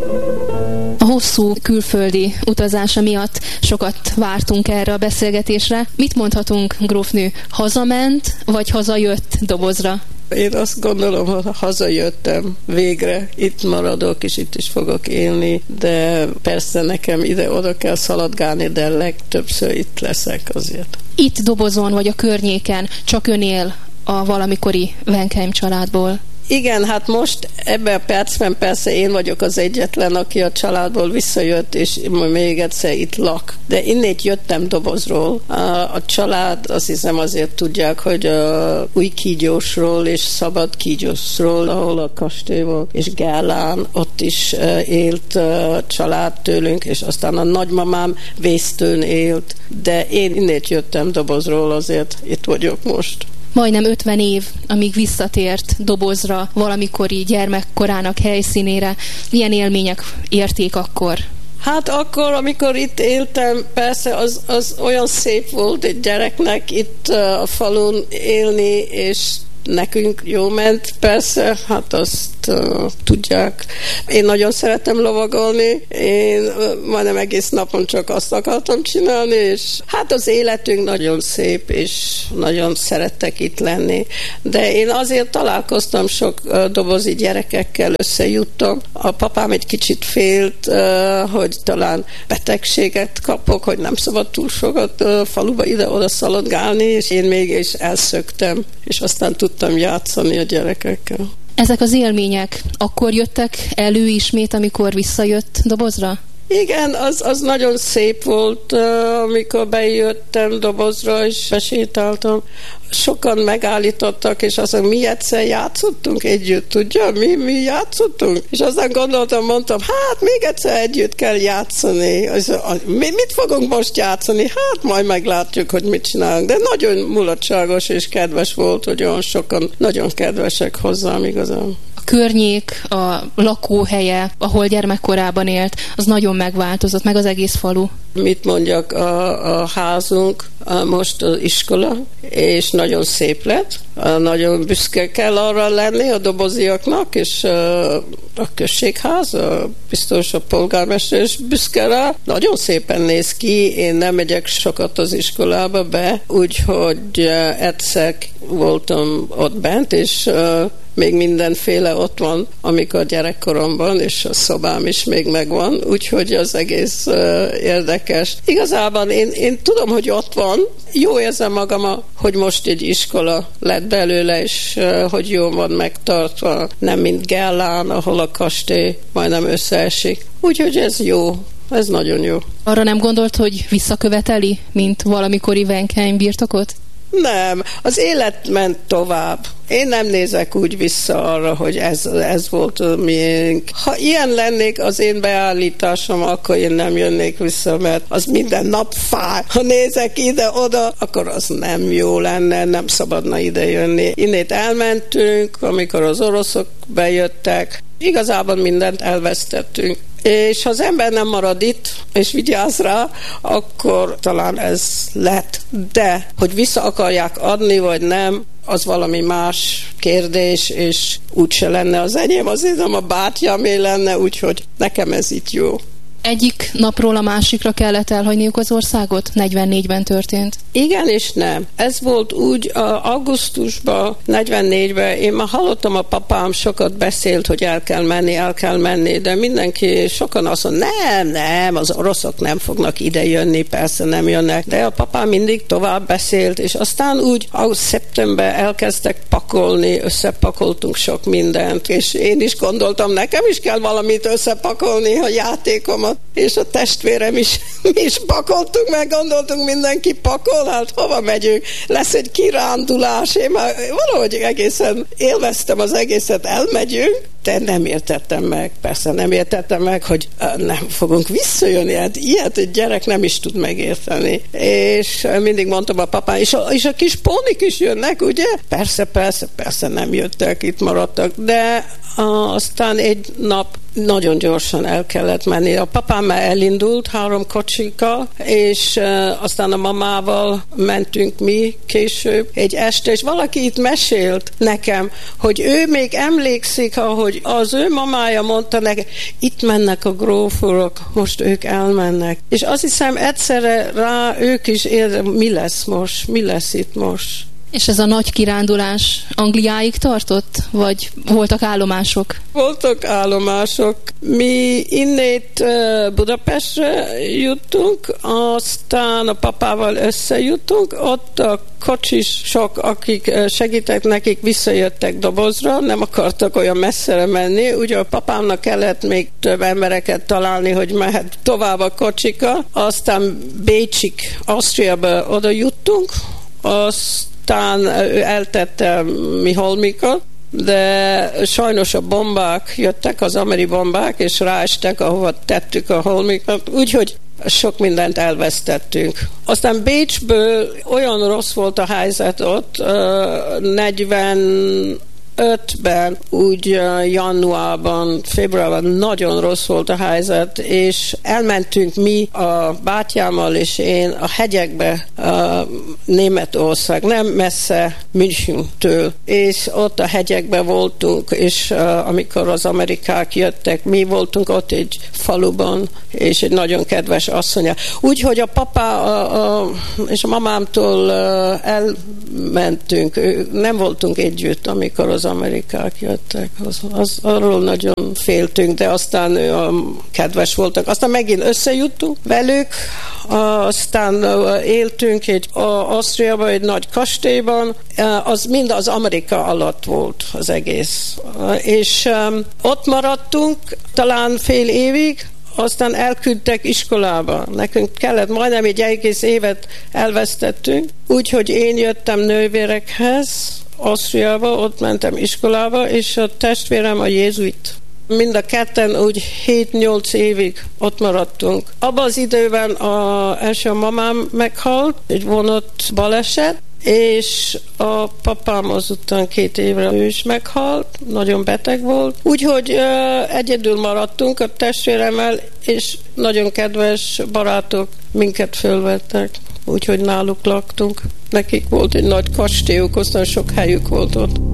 A hosszú külföldi utazása miatt sokat vártunk erre a beszélgetésre. Mit mondhatunk, grófnő, hazament, vagy hazajött Dobozra? Én azt gondolom, hogy hazajöttem végre, itt maradok, és itt is fogok élni, de persze nekem ide-oda kell szaladgálni, de legtöbbször itt leszek azért. Itt Dobozon, vagy a környéken csak ön él a valamikori Wenkheim családból? Igen, hát most ebben a percben persze én vagyok az egyetlen, aki a családból visszajött, és még egyszer itt lak. De innét jöttem Dobozról. A család, azt hiszem azért tudják, hogy Új Kígyósról és Szabad Kígyósról, ahol a kastély volt, és Gellán, ott is élt család tőlünk, és aztán a nagymamám Vésztőn élt. De én innét jöttem Dobozról, azért itt vagyok most. Majdnem 50 év, amíg visszatért Dobozra, valamikori gyermekkorának helyszínére. Milyen élmények érték akkor? Hát akkor, amikor itt éltem, persze az olyan szép volt egy gyereknek itt a falun élni, és nekünk jó ment, persze, hát azt tudják. Én nagyon szeretem lovagolni, én majdnem egész napon csak azt akartam csinálni, és hát az életünk nagyon szép, és nagyon szerettek itt lenni. De én azért találkoztam sok dobozi gyerekekkel, összejuttam. A papám egy kicsit félt, hogy talán betegséget kapok, hogy nem szabad túl sokat faluba ide-oda szaladgálni, és én mégis elszöktem, és aztán tudtam játszani a gyerekekkel. Ezek az élmények akkor jöttek elő ismét, amikor visszajött Dobozra? Igen, az nagyon szép volt, amikor bejöttem Dobozra, és besétáltam. Sokan megállítottak, és azt mondom, mi egyszer játszottunk együtt, tudja? Mi játszottunk? És aztán mondtam, hát még egyszer együtt kell játszani. Mit fogunk most játszani? Hát majd meglátjuk, hogy mit csinálunk. De nagyon mulatságos és kedves volt, hogy olyan sokan nagyon kedvesek hozzám igazán. A környék, a lakóhelye, ahol gyermekkorában élt, az nagyon megváltozott, meg az egész falu. Mit mondjak, a házunk most az iskola, és nagyon szép lett. Nagyon büszke kell arra lenni a doboziaknak, és a községház, biztos a polgármester is büszke rá. Nagyon szépen néz ki, én nem megyek sokat az iskolába be, úgyhogy egyszer voltam ott bent, és még mindenféle ott van, amikor gyerekkoromban, és a szobám is még megvan, úgyhogy az egész érdekes. Igazából én tudom, hogy ott van, jó érzem magam, hogy most egy iskola lett belőle, és hogy jól van megtartva, nem mint Gellán, ahol a kastély majdnem összeesik. Úgyhogy ez jó. Ez nagyon jó. Arra nem gondolt, hogy visszaköveteli, mint valamikori Wenkheim birtokot? Nem, az élet ment tovább. Én nem nézek úgy vissza arra, hogy ez volt a miénk. Ha ilyen lennék az én beállításom, akkor én nem jönnék vissza, mert az minden nap fáj. Ha nézek ide-oda, akkor az nem jó lenne, nem szabadna ide jönni. Innét elmentünk, amikor az oroszok bejöttek. Igazából mindent elvesztettünk. És ha az ember nem marad itt, és vigyáz rá, akkor talán ez lett. De, hogy vissza akarják adni, vagy nem, az valami más kérdés, és úgyse lenne az enyém, azért nem a bátyámé lenne, úgyhogy nekem ez itt jó. Egyik napról a másikra kellett elhagyniuk az országot? 44-ben történt. Igen és nem. Ez volt úgy augusztusban, 44-ben. Én már hallottam, a papám sokat beszélt, hogy el kell menni, de mindenki, sokan azt mondja, nem, az oroszok nem fognak ide jönni, persze nem jönnek. De a papám mindig tovább beszélt, és aztán úgy szeptember elkezdtek pakolni, összepakoltunk sok mindent, és én is gondoltam, nekem is kell valamit összepakolni, a játékomat, és a testvérem is, mi is pakoltunk, meg gondoltunk, mindenki pakol, hát hova megyünk, lesz egy kirándulás, én már valahogy egészen élveztem az egészet, elmegyünk, de nem értettem meg, persze nem értettem meg, hogy nem fogunk visszajönni, hát ilyet egy gyerek nem is tud megérteni. És mindig mondtam a papám, és a kis pónik is jönnek, ugye? Persze nem jöttek, itt maradtak, de aztán egy nap nagyon gyorsan el kellett menni. A papám már elindult 3 kocsikkal, és aztán a mamával mentünk mi később egy este, és valaki itt mesélt nekem, hogy ő még emlékszik, ahogy az ő mamája mondta neki, itt mennek a grófurok, most ők elmennek. És azt hiszem egyszerre rá ők is mi lesz most, mi lesz itt most. És ez a nagy kirándulás Angliáig tartott? Vagy voltak állomások? Voltak állomások. Mi innét Budapestre juttunk, aztán a papával összejutunk, ott a kocsisok, akik segítek nekik, visszajöttek Dobozra, nem akartak olyan messzere menni, ugye a papámnak kellett még több embereket találni, hogy mehet tovább a kocsika, aztán Bécsig, Ausztriába oda juttunk, aztán ő eltette mi holmikat, de sajnos a bombák jöttek, az amerikai bombák, és ráestek, ahova tettük a holmikat, úgyhogy sok mindent elvesztettünk. Aztán Bécsből olyan rossz volt a helyzet ott, 45-ben, úgy januárban, februárban nagyon rossz volt a helyzet, és elmentünk mi a bátyámmal és én a hegyekbe, Németország, nem messze Münchentől, és ott a hegyekbe voltunk, és amikor az amerikák jöttek, mi voltunk ott egy faluban, és egy nagyon kedves asszonya. Úgyhogy a papa és a mamámtól elmentünk, nem voltunk együtt, amikor az amerikák jöttek. Arról nagyon féltünk, de aztán kedves voltak. Aztán megint összejuttunk velük, aztán éltünk egy Ausztriában, egy nagy kastélyban, az mind az Amerika alatt volt az egész. És ott maradtunk talán fél évig, aztán elküldtek iskolába. Nekünk kellett, majdnem egy egész évet elvesztettünk, úgyhogy én jöttem nővérekhez, Ausztriába, ott mentem iskolába, és a testvérem a jézuit. Mind a ketten úgy 7-8 évig ott maradtunk. Abban az időben első a mamám meghalt, egy vonat baleset, és a papám azután 2 évre ő is meghalt, nagyon beteg volt. Úgyhogy egyedül maradtunk a testvéremmel, és nagyon kedves barátok minket fölvettek. Úgyhogy náluk laktunk. Nekik volt egy nagy kastélyuk, aztán sok helyük volt ott.